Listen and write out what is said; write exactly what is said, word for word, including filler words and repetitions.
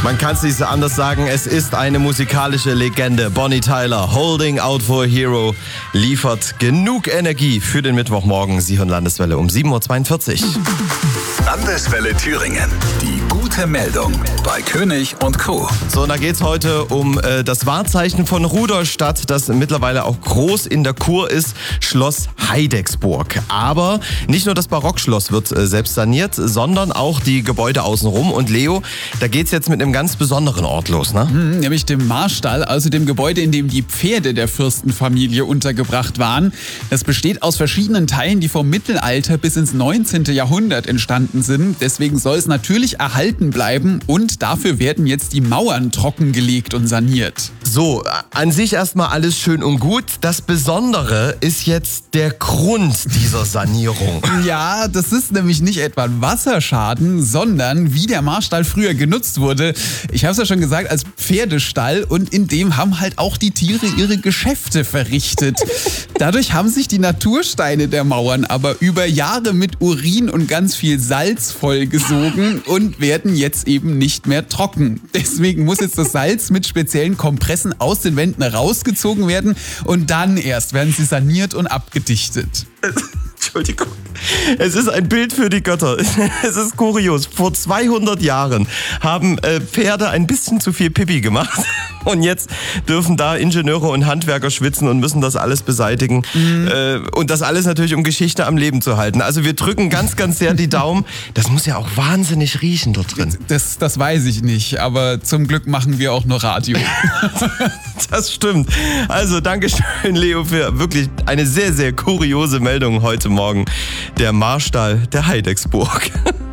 Man kann es nicht anders sagen, es ist eine musikalische Legende. Bonnie Tyler, Holding Out for a Hero, liefert genug Energie für den Mittwochmorgen. Sie hören Landeswelle um sieben Uhr zweiundvierzig. Landeswelle Thüringen. Die gute Meldung bei König und Co. So, und da geht's heute um äh, das Wahrzeichen von Rudolstadt, das mittlerweile auch groß in der Kur ist, Schloss Heidecksburg. Aber nicht nur das Barockschloss wird äh, selbst saniert, sondern auch die Gebäude außenrum. Und Leo, da geht's jetzt mit einem ganz besonderen Ort los, ne? Hm, nämlich dem Marstall, also dem Gebäude, in dem die Pferde der Fürstenfamilie untergebracht waren. Das besteht aus verschiedenen Teilen, die vom Mittelalter bis ins neunzehnten Jahrhundert entstanden sind. Deswegen soll es natürlich erhalten bleiben und dafür werden jetzt die Mauern trockengelegt und saniert. So, an sich erstmal alles schön und gut. Das Besondere ist jetzt der Grund dieser Sanierung. Ja, das ist nämlich nicht etwa ein Wasserschaden, sondern wie der Marstall früher genutzt wurde. Ich habe es ja schon gesagt, als Pferdestall, und in dem haben halt auch die Tiere ihre Geschäfte verrichtet. Dadurch haben sich die Natursteine der Mauern aber über Jahre mit Urin und ganz viel Salz vollgesogen und werden jetzt eben nicht mehr trocken. Deswegen muss jetzt das Salz mit speziellen Kompressen aus den Wänden rausgezogen werden und dann erst werden sie saniert und abgedichtet. Entschuldigung. Es ist ein Bild für die Götter. Es ist kurios. Vor zweihundert Jahren haben äh, Pferde ein bisschen zu viel Pipi gemacht. Und jetzt dürfen da Ingenieure und Handwerker schwitzen und müssen das alles beseitigen. Mhm. Äh, und das alles natürlich, um Geschichte am Leben zu halten. Also wir drücken ganz, ganz sehr die Daumen. Das muss ja auch wahnsinnig riechen dort drin. Das, das weiß ich nicht, aber zum Glück machen wir auch nur Radio. Das stimmt. Also Dankeschön, Leo, für wirklich eine sehr, sehr kuriose Meldung heute Morgen. Der Marstall der Heidecksburg.